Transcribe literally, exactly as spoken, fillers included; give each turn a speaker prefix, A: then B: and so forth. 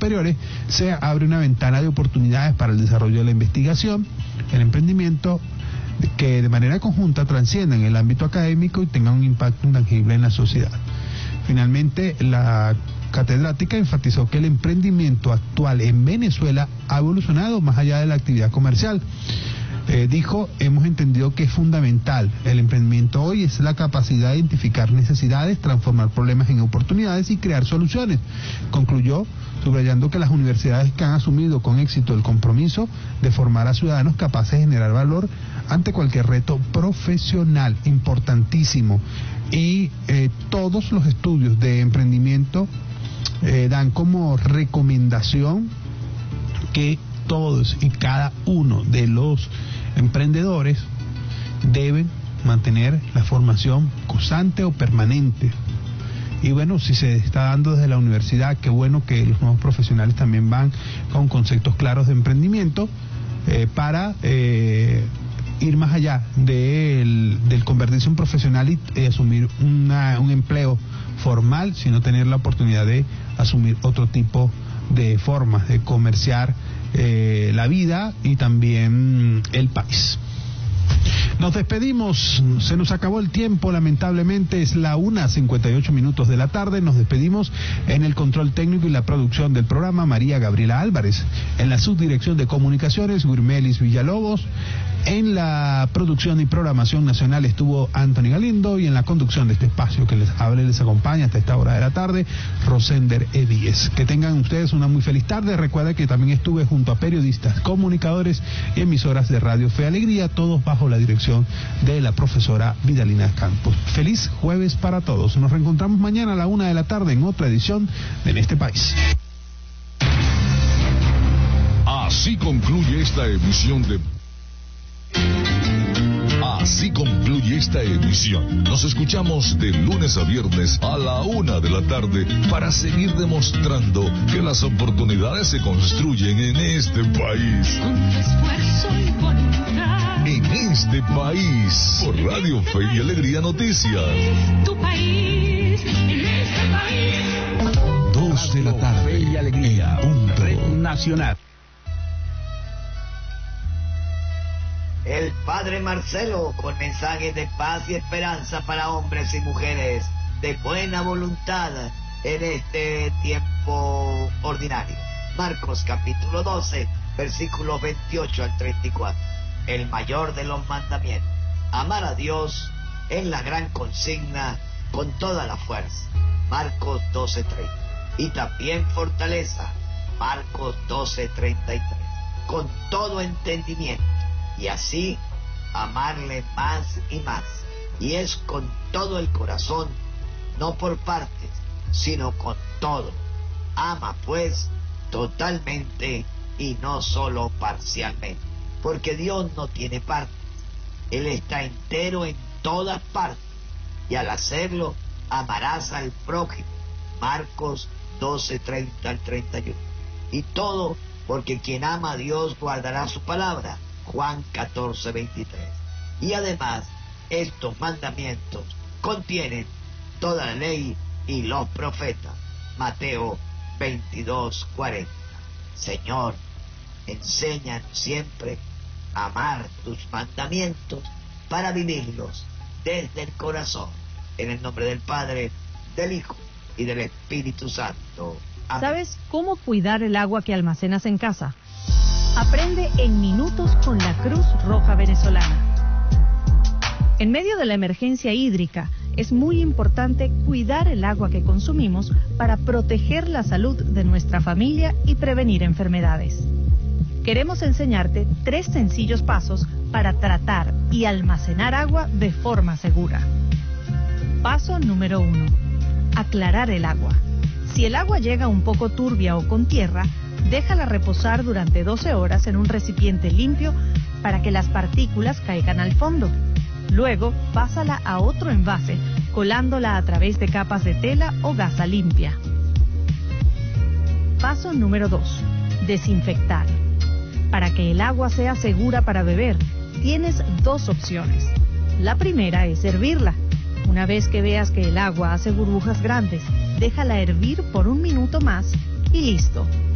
A: superiores, se abre una ventana de oportunidades para el desarrollo de la investigación, el emprendimiento, que de manera conjunta trasciendan el ámbito académico y tengan un impacto intangible en la sociedad. Finalmente, la catedrática enfatizó que el emprendimiento actual en Venezuela ha evolucionado más allá de la actividad comercial. Eh, dijo, hemos entendido que es fundamental. El emprendimiento hoy es la capacidad de identificar necesidades, transformar problemas en oportunidades y crear soluciones. Concluyó, subrayando que las universidades que han asumido con éxito el compromiso de formar a ciudadanos capaces de generar valor ante cualquier reto profesional, importantísimo. Y eh, todos los estudios de emprendimiento eh, dan como recomendación que todos y cada uno de los emprendedores deben mantener la formación constante o permanente. Y bueno, si se está dando desde la universidad, qué bueno que los nuevos profesionales también van con conceptos claros de emprendimiento eh, para eh, ir más allá del, del convertirse en profesional y eh, asumir una, un empleo formal, sino tener la oportunidad de asumir otro tipo de formas de comerciar eh, la vida y también el país. Nos despedimos, se nos acabó el tiempo, lamentablemente es la una cincuenta y ocho minutos de la tarde. Nos despedimos en el control técnico y la producción del programa María Gabriela Álvarez, en la subdirección de comunicaciones Gurmelis Villalobos, en la producción y programación nacional estuvo Anthony Galindo y en la conducción de este espacio que les habla y les acompaña hasta esta hora de la tarde, Rosender Edíez. Que tengan ustedes una muy feliz tarde. Recuerda que también estuve junto a periodistas, comunicadores y emisoras de Radio Fe y Alegría, todos bajo la dirección de la profesora Vidalina Campos. Feliz jueves para todos. Nos reencontramos mañana a la una de la tarde en otra edición de En este País.
B: Así concluye esta emisión de... Así concluye esta emisión. Nos escuchamos de lunes a viernes a la una de la tarde para seguir demostrando que las oportunidades se construyen en este país.
C: Con esfuerzo y voluntad.
B: En este país, por Radio Fe y Alegría Noticias.
C: Tu país, en este país.
B: Dos de la tarde.
D: Fe y Alegría.
B: Punto.
D: Red Nacional.
E: El Padre Marcelo con mensajes de paz y esperanza para hombres y mujeres de buena voluntad en este tiempo ordinario. Marcos capítulo doce, versículos veintiocho al treinta y cuatro. El mayor de los mandamientos. Amar a Dios en la gran consigna con toda la fuerza. Marcos doce treinta. Y también fortaleza. Marcos doce treinta y tres. Con todo entendimiento. Y así amarle más y más. Y es con todo el corazón, no por partes, sino con todo. Ama pues totalmente y no solo parcialmente. Porque Dios no tiene partes. Él está entero en todas partes. Y al hacerlo, amarás al prójimo. Marcos doce treinta al treinta y uno. Y todo porque quien ama a Dios guardará su palabra. Juan catorce veintitrés. Y además, estos mandamientos contienen toda la ley y los profetas. Mateo veintidós cuarenta. Señor, enséñanos siempre a amar tus mandamientos para vivirlos desde el corazón. En el nombre del Padre, del Hijo y del Espíritu Santo. Amén.
F: ¿Sabes cómo cuidar el agua que almacenas en casa? Aprende en minutos con la Cruz Roja Venezolana. En medio de la emergencia hídrica, es muy importante cuidar el agua que consumimos para proteger la salud de nuestra familia y prevenir enfermedades. Queremos enseñarte tres sencillos pasos para tratar y almacenar agua de forma segura. Paso número uno. Aclarar el agua. Si el agua llega un poco turbia o con tierra, déjala reposar durante doce horas en un recipiente limpio para que las partículas caigan al fondo. Luego, pásala a otro envase, colándola a través de capas de tela o gasa limpia. Paso número dos. Desinfectar. Para que el agua sea segura para beber, tienes dos opciones. La primera es hervirla. Una vez que veas que el agua hace burbujas grandes, déjala hervir por un minuto más y listo.